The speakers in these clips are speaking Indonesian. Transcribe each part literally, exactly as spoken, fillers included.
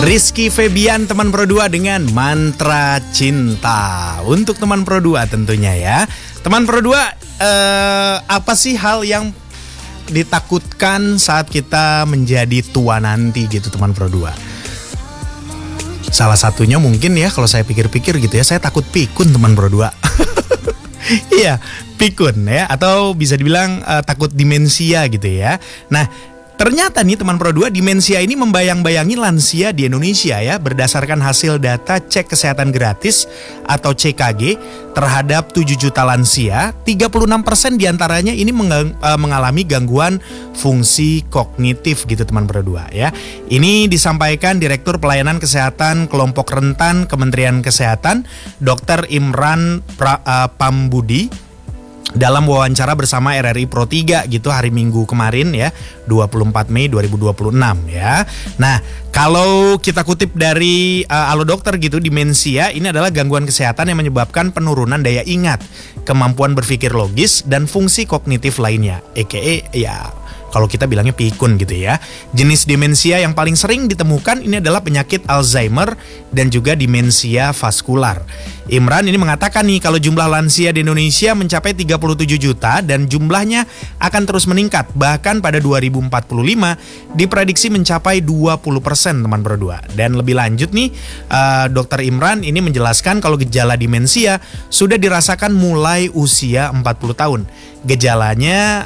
Rizky Febian teman Pro dua dengan Mantra Cinta. Untuk teman Pro dua tentunya ya. Teman Pro dua, eh, apa sih hal yang ditakutkan saat kita menjadi tua nanti gitu teman Pro dua? Salah satunya mungkin ya kalau saya pikir-pikir gitu ya, saya takut pikun teman Pro dua. Iya, pikun ya, atau bisa dibilang uh, takut demensia gitu ya. Nah, ternyata nih teman Pro dua, demensia ini membayang-bayangi lansia di Indonesia ya, berdasarkan hasil data cek kesehatan gratis atau C K G terhadap tujuh juta lansia, tiga puluh enam persen diantaranya ini meng- uh, mengalami gangguan fungsi kognitif gitu teman Pro dua ya. Ini disampaikan Direktur Pelayanan Kesehatan Kelompok Rentan Kementerian Kesehatan, Dokter Imran pra, uh, Pambudi dalam wawancara bersama R R I Pro tiga gitu hari Minggu kemarin ya, dua puluh empat Mei dua ribu dua puluh enam ya. Nah, kalau kita kutip dari uh, Alo Dokter gitu, demensia ini adalah gangguan kesehatan yang menyebabkan penurunan daya ingat, kemampuan berpikir logis dan fungsi kognitif lainnya, aka ya kalau kita bilangnya pikun gitu ya. Jenis demensia yang paling sering ditemukan ini adalah penyakit Alzheimer dan juga demensia vaskular. Imran ini mengatakan nih kalau jumlah lansia di Indonesia mencapai tiga puluh tujuh juta dan jumlahnya akan terus meningkat. Bahkan pada dua ribu empat puluh lima diprediksi mencapai dua puluh persen teman Pro dua. Dan lebih lanjut nih uh, Dokter Imran ini menjelaskan kalau gejala demensia sudah dirasakan mulai usia empat puluh tahun. Gejalanya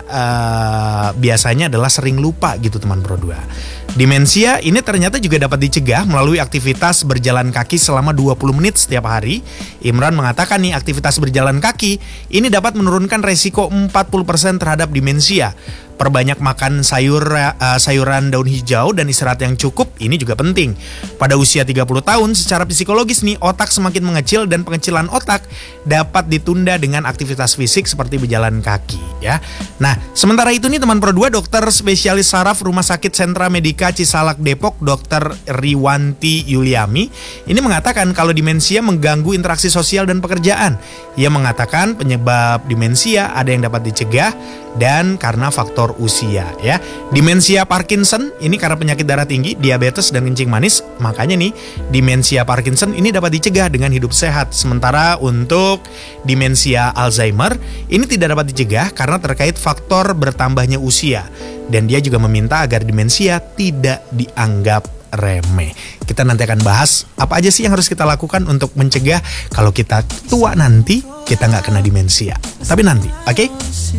uh, biasanya adalah sering lupa gitu teman Pro dua. Demensia ini ternyata juga dapat dicegah melalui aktivitas berjalan kaki selama dua puluh menit setiap hari. Imran mengatakan nih aktivitas berjalan kaki ini dapat menurunkan resiko empat puluh persen terhadap demensia. Perbanyak makan sayur uh, sayuran daun hijau dan istirahat yang cukup ini juga penting. Pada usia tiga puluh tahun secara psikologis nih otak semakin mengecil dan pengecilan otak dapat ditunda dengan aktivitas fisik seperti berjalan kaki ya. Nah, sementara itu nih teman Pro dua, dokter spesialis saraf Rumah Sakit Sentra Medika Cisalak Depok, Dokter Riwanti Yuliami ini mengatakan kalau demensia mengganggu interaksi sosial dan pekerjaan. Ia mengatakan penyebab demensia ada yang dapat dicegah dan karena faktor usia ya. Demensia Parkinson ini karena penyakit darah tinggi, diabetes dan kencing manis. Makanya nih demensia Parkinson ini dapat dicegah dengan hidup sehat. Sementara untuk demensia Alzheimer ini tidak dapat dicegah karena terkait faktor bertambahnya usia. Dan dia juga meminta agar demensia tidak dianggap remeh. Kita nanti akan bahas apa aja sih yang harus kita lakukan untuk mencegah kalau kita tua nanti kita nggak kena demensia. Tapi nanti, oke? Okay?